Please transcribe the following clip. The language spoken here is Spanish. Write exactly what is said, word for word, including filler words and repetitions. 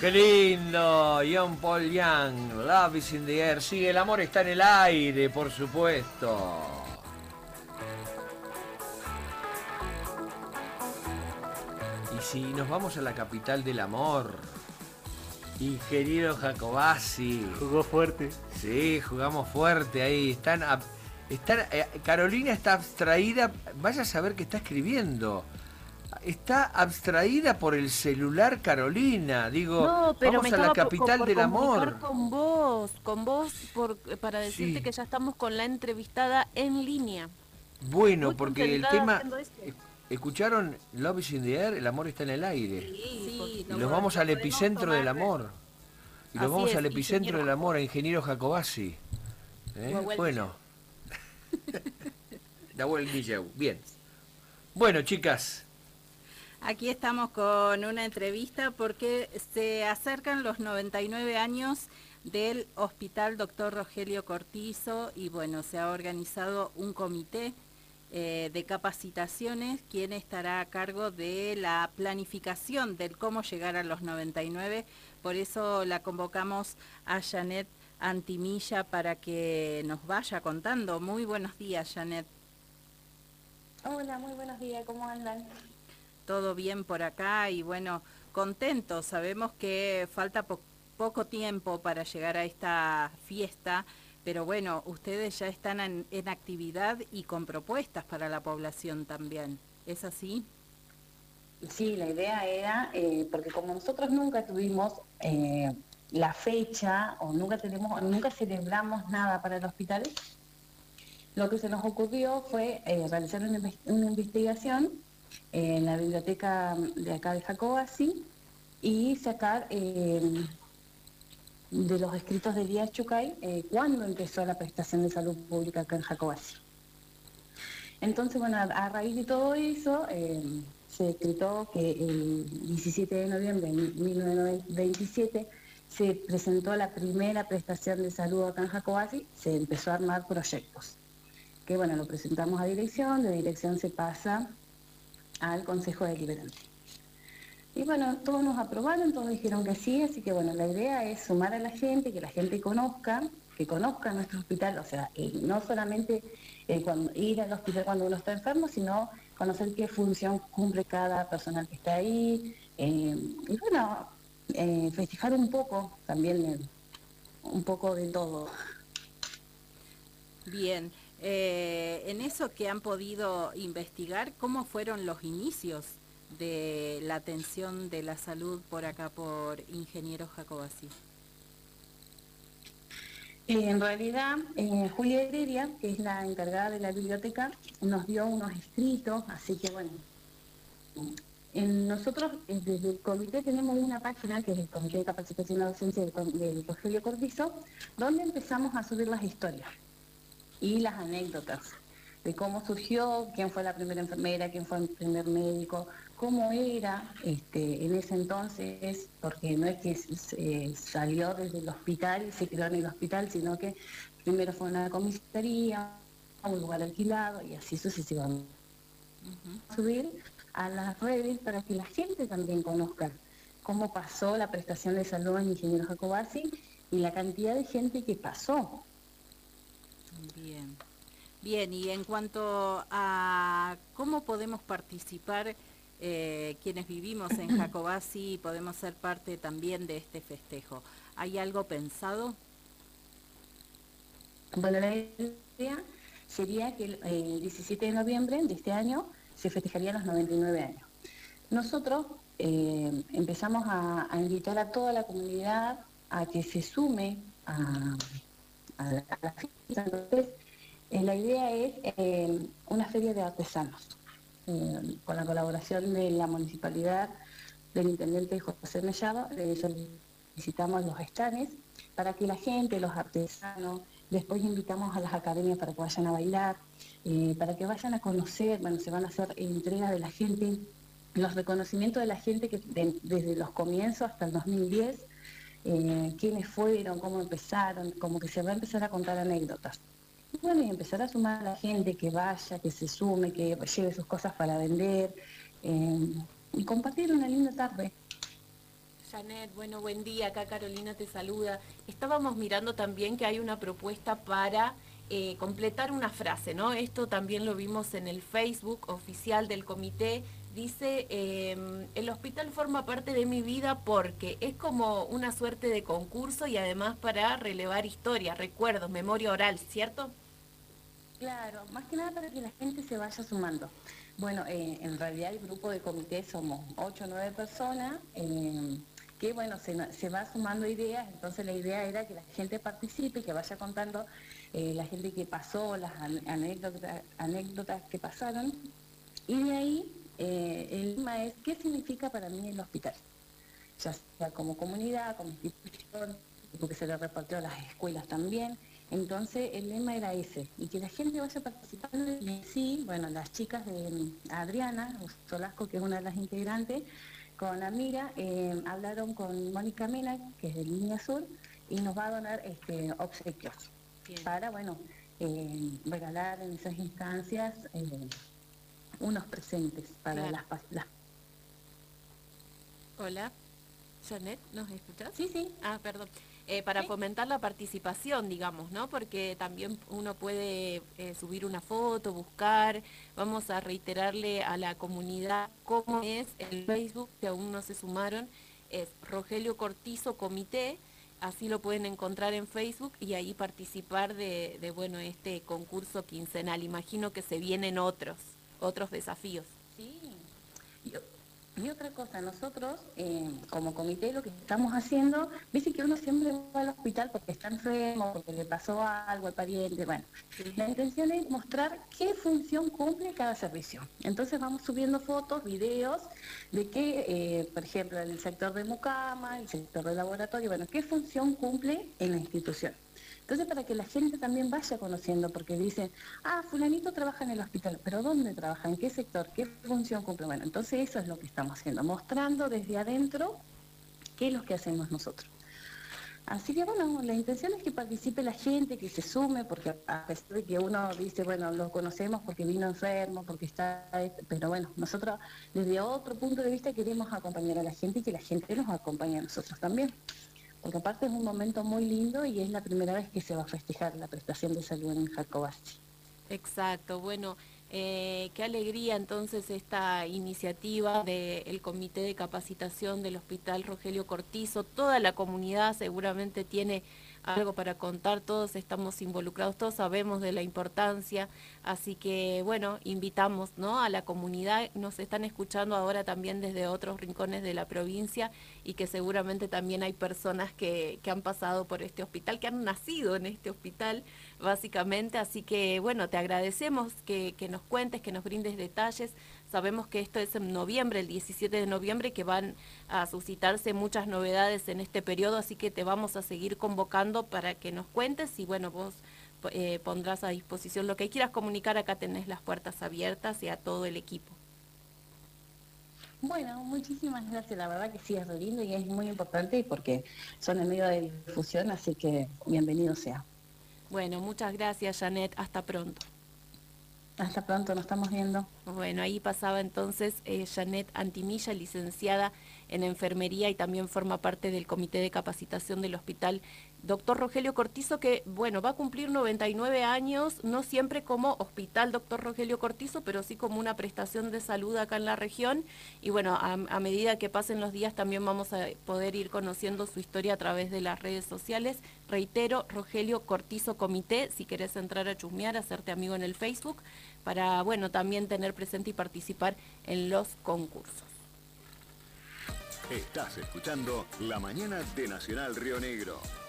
Qué lindo, John Paul Young, Love is in the air. Sí, el amor está en el aire, por supuesto. Y si nos vamos a la capital del amor, ingeniero Jacobacci. Jugó fuerte. Sí, jugamos fuerte ahí. Están, están, eh, Carolina está abstraída. Vaya a saber qué está escribiendo. Está abstraída por el celular, Carolina. Digo, No, pero vamos me a la estaba por, capital por del comunicar amor. con vos, con vos por, para decirte Sí. que ya estamos con la entrevistada en línea. Bueno, Muy porque el concentrada tema... haciendo esto. ¿Escucharon Love is in the air? El amor está en el aire. Sí, Y lo nos pod- vamos lo al podemos epicentro tomar. del amor. Y nos Así vamos es, al epicentro ingeniero del amor, a Jacob. ingeniero Jacobacci. ¿Eh? Nahuel Bueno. Nahuel Guilleu. Bien. Bueno, chicas. Aquí estamos con una entrevista porque se acercan los noventa y nueve años del Hospital Doctor Rogelio Cortizo y bueno, se ha organizado un comité eh, de capacitaciones, quien estará a cargo de la planificación del cómo llegar a los noventa y nueve. Por eso la convocamos a Janet Antimilla para que nos vaya contando. Muy buenos días, Janet. Hola, muy buenos días, ¿cómo andan? Todo bien por acá y bueno, contentos. Sabemos que falta po poco tiempo para llegar a esta fiesta, pero bueno, ustedes ya están en, en actividad y con propuestas para la población también. ¿Es así? Sí, la idea era, eh, porque como nosotros nunca tuvimos eh, la fecha o nunca tenemos, nunca celebramos nada para el hospital, lo que se nos ocurrió fue eh, realizar una, una investigación en la biblioteca de acá de Jacobacci y sacar eh, de los escritos de Díaz Chucay eh, cuándo empezó la prestación de salud pública acá en Jacobacci. Entonces, bueno, a, a raíz de todo eso, eh, se decretó que el diecisiete de noviembre de mil novecientos veintisiete se presentó la primera prestación de salud acá en Jacobacci, se empezó a armar proyectos. Que bueno, lo presentamos a dirección, de dirección se pasa al Consejo Deliberante. Y bueno, todos nos aprobaron, todos dijeron que sí, así que bueno, la idea es sumar a la gente, que la gente conozca, que conozca nuestro hospital, o sea, eh, no solamente eh, cuando, ir al hospital cuando uno está enfermo, sino conocer qué función cumple cada personal que está ahí, eh, y bueno, eh, festejar un poco también, eh, un poco de todo. Bien, eh, en eso que han podido investigar, ¿cómo fueron los inicios de la atención de la salud por acá por Ingeniero Jacobacci? Eh, en realidad, eh, Julia Heredia, que es la encargada de la biblioteca, nos dio unos escritos, así que bueno, en nosotros eh, desde el comité tenemos una página que es el Comité de Capacitación y Docencia del, del Rogelio Cortizo, donde empezamos a subir las historias y las anécdotas de cómo surgió, quién fue la primera enfermera, quién fue el primer médico, cómo era este, en ese entonces, porque no es que eh, salió desde el hospital y se quedó en el hospital, sino que primero fue una comisaría, un lugar alquilado y así sucesivamente. Uh-huh. Subir a las redes para que la gente también conozca cómo pasó la prestación de salud en Ingeniero Jacobacci y la cantidad de gente que pasó. Bien. Bien, y en cuanto a cómo podemos participar eh, quienes vivimos en Jacobacci y podemos ser parte también de este festejo, ¿hay algo pensado? Bueno, la idea sería que el eh, diecisiete de noviembre de este año se festejarían los noventa y nueve años. Nosotros eh, empezamos a, a invitar a toda la comunidad a que se sume a, a la, a la fiesta. Entonces, Eh, la idea es eh, una feria de artesanos, eh, con la colaboración de la municipalidad, del intendente José Mellado, le solicitamos los estanes para que la gente, los artesanos, después invitamos a las academias para que vayan a bailar, eh, para que vayan a conocer, bueno, se van a hacer entregas de la gente, los reconocimientos de la gente que de, desde los comienzos hasta el dos mil diez, eh, quiénes fueron, cómo empezaron, como que se va a empezar a contar anécdotas. Bueno, y empezar a sumar a la gente que vaya, que se sume, que lleve sus cosas para vender eh, y compartir una linda tarde. Janet, bueno, buen día, acá Carolina te saluda. Estábamos mirando también que hay una propuesta para eh, completar una frase, ¿no? Esto también lo vimos en el Facebook oficial del comité. Dice, eh, el hospital forma parte de mi vida porque es como una suerte de concurso y además para relevar historia, recuerdos, memoria oral, ¿cierto? Claro, más que nada para que la gente se vaya sumando. Bueno, eh, en realidad el grupo de comité somos ocho o nueve personas, eh, que bueno, se, se va sumando ideas, entonces la idea era que la gente participe, que vaya contando eh, la gente que pasó, las anécdotas, anécdotas que pasaron, y de ahí eh, el tema es qué significa para mí el hospital, ya sea como comunidad, como institución, porque se lo repartió a las escuelas también. Entonces el lema era ese, y que la gente vaya participando. Y sí, bueno, las chicas de Adriana Solasco, que es una de las integrantes, con Amira, eh, hablaron con Mónica Mena, que es de Línea Sur, y nos va a donar este, obsequios. Bien. Para, bueno, eh, regalar en esas instancias eh, unos presentes para claro. las, las... Hola, Janet, ¿nos escuchás? Sí, sí. Ah, perdón. Eh, para ¿Sí? fomentar la participación, digamos, ¿no? Porque también uno puede eh, subir una foto, buscar. Vamos a reiterarle a la comunidad cómo es el Facebook, que aún no se sumaron, es Rogelio Cortizo Comité, así lo pueden encontrar en Facebook y ahí participar de, de bueno, este concurso quincenal. Imagino que se vienen otros, otros desafíos. Sí. Yo... Y otra cosa, nosotros eh, como comité lo que estamos haciendo, dice que uno siempre va al hospital porque está enfermo, porque le pasó algo al pariente, bueno, sí. La intención es mostrar qué función cumple cada servicio. Entonces vamos subiendo fotos, videos de que, eh, por ejemplo, en el sector de mucama, el sector de laboratorio, bueno, qué función cumple en la institución. Entonces, para que la gente también vaya conociendo, porque dicen, ah, fulanito trabaja en el hospital, pero ¿dónde trabaja? ¿En qué sector? ¿Qué función cumple? Bueno, entonces eso es lo que estamos haciendo, mostrando desde adentro qué es lo que hacemos nosotros. Así que bueno, la intención es que participe la gente, que se sume, porque a pesar de que uno dice, bueno, lo conocemos porque vino enfermo, porque está... Pero bueno, nosotros desde otro punto de vista queremos acompañar a la gente y que la gente nos acompañe a nosotros también. Porque aparte es un momento muy lindo y es la primera vez que se va a festejar la prestación de salud en Jacobasi. Exacto, bueno, eh, qué alegría entonces esta iniciativa del Comité de Capacitación del Hospital Rogelio Cortizo. Toda la comunidad seguramente tiene algo para contar, todos estamos involucrados, todos sabemos de la importancia, así que bueno, invitamos, ¿no?, a la comunidad. Nos están escuchando ahora también desde otros rincones de la provincia y que seguramente también hay personas que, que han pasado por este hospital, que han nacido en este hospital básicamente, así que bueno, te agradecemos que, que nos cuentes, que nos brindes detalles. Sabemos que esto es en noviembre, el diecisiete de noviembre, que van a suscitarse muchas novedades en este periodo, así que te vamos a seguir convocando para que nos cuentes y bueno, vos eh, pondrás a disposición lo que quieras comunicar. Acá tenés las puertas abiertas y a todo el equipo. Bueno, muchísimas gracias, la verdad que sí es re lindo y es muy importante porque son en medio de difusión, así que bienvenido sea. Bueno, muchas gracias, Janet, hasta pronto. Hasta pronto, nos estamos viendo. Bueno, ahí pasaba entonces eh, Janet Antimilla, licenciada en enfermería y también forma parte del Comité de Capacitación del Hospital Doctor Rogelio Cortizo, que bueno, va a cumplir noventa y nueve años, no siempre como Hospital Doctor Rogelio Cortizo, pero sí como una prestación de salud acá en la región. Y bueno, a, a medida que pasen los días también vamos a poder ir conociendo su historia a través de las redes sociales. Reitero, Rogelio Cortizo Comité, si querés entrar a chusmear, hacerte amigo en el Facebook, para bueno, también tener presente y participar en los concursos. Estás escuchando La Mañana de Nacional Río Negro.